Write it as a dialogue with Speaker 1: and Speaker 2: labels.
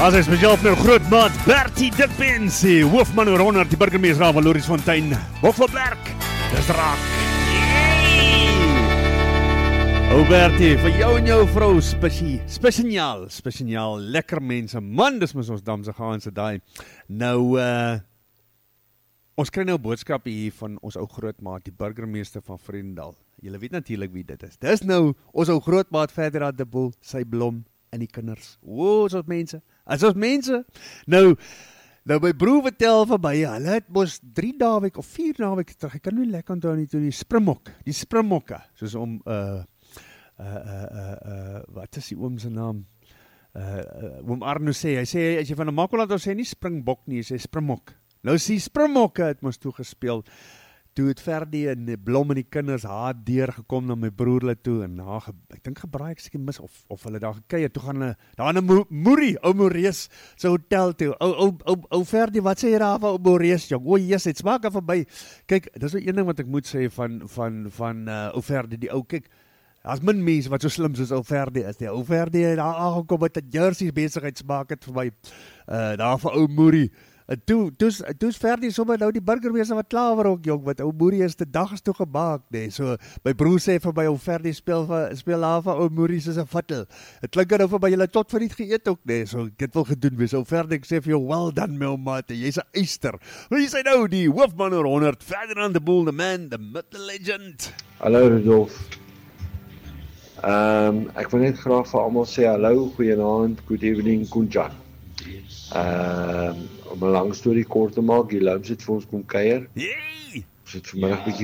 Speaker 1: As hy spesiaal vir grootmaat Bertie Dikpens, die hoofman oor 100, die burgemeester van Louriesfontein, Boffelberg, dis raak. O Bertie, vir jou en jou vrou spesiaal, lekker mense, man, dis mis ons damse gaanse daai. Nou, ons kry nou boodskap hier van ons ou grootmaat, die burgemeester van Vredendal. Julle weet natuurlik wie dit is. Dis nou ons ou grootmaat Ferdinand de Boel, sy blom en die kinders. O, as ons mense. Nou my broer vertel van my, hulle het mos 3 naweek of 4 naweek terug, ek kan nie lekker onthou nie, toe die Springbokke, soos om, wat is die oom se naam? Oom Arno sê, hy sê, as jy van 'n Makwaland sê nie Springbok nie, hy sê Springbok. Nou is die Springbokke het mos toegespeel, toe het Ferdi en die blom en die kinders haar deur gekom na my broerle toe, en ek dink gebraai, ek seker mis, of hulle daar gekei het, toe gaan hulle, daar in Moerie, ou Morees, sy hotel toe, ou Ferdi, wat sê jy daar van ou Morees, jong, o yes, het smaak af verby, kyk, dis nou een ding wat ek moet sê van ou Ferdi, die ou, kyk, as min mense wat so slim soos ou Ferdi is, die ou Ferdi het daar aangekom met 'n Jersey besigheid smaak het vir my, daar van ou Moerie, toe's Ferdi sommer nou die burgemeester wat klaar waar ook, jong, wat ou Moerie is, die dag is toe gemaak, nee, so, my broer sê vir my, ou Ferdi speel daar van ou Moerie soos 'n vattel, het klink nou vir my, julle tot vir niet geëet ook, nee, so, ek het wil gedoen wees, ou Ferdi, ek sê vir jou, well done, my ou mate, jy's 'n eister, wie sê nou, die hoofman oor 100, Ferdinand de Boel, the man, the myth, the legend.
Speaker 2: Hallo Rudolf, ek wil net graag vir almal sê, hallo, goeienaand, good evening, Kunjan. Om 'n lang storie kort te maak, die Lums het vir ons kom kuier.
Speaker 1: Yay!
Speaker 2: Ons het vanmiddag bietjie